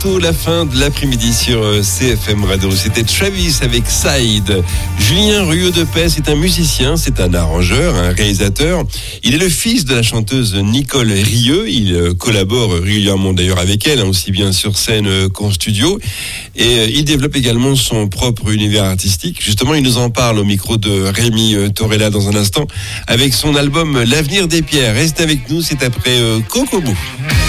La fin de l'après-midi sur CFM Radio. C'était Travis avec Side. Julien Ruaud-Depez est un musicien, c'est un arrangeur, un réalisateur. Il est le fils de la chanteuse Nicole Rieu. Il collabore régulièrement d'ailleurs avec elle, aussi bien sur scène qu'en studio. Et il développe également son propre univers artistique. Justement, il nous en parle au micro de Rémi Torella dans un instant avec son album L'avenir des pierres. Restez avec nous, c'est après Kokobo.